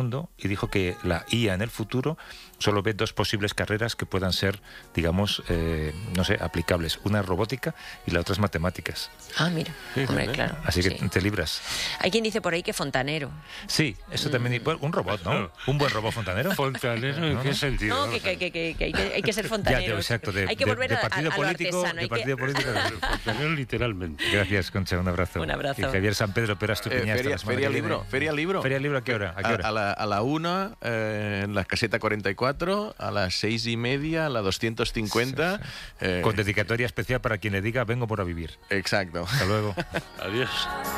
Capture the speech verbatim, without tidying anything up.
mundo y dijo que la I A en el futuro solo ve dos posibles carreras que puedan ser, digamos, eh, no sé, aplicables. Una es robótica y la otra es matemáticas. Ah, mira, hombre, claro. Así que sí. te libras. Hay quien dice por ahí que fontanero. Sí, eso también. Bueno, un robot, ¿no? Un buen robot fontanero. ¿Fontanero en qué sentido? No, que, que, que, que, que, hay, que hay que ser fontanero. Ya, exacto. De, hay que volver de, de a, partido a, a político, lo artesano. de partido que... político. Fontanero literalmente. Gracias, Concha, un abrazo. Un abrazo. Y Javier San Pedro, Peras tu Eh, piña feria, hasta la feria semana que Libro, viene. Feria Libro. Feria Libro, ¿a qué hora? ¿A qué hora? A, a la, a la una, eh, en la caseta cuarenta y cuatro, a las seis y media, a la doscientos cincuenta. Sí, sí. Eh, Con dedicatoria especial para quien le diga, vengo por a vivir. Exacto. Hasta luego. Adiós.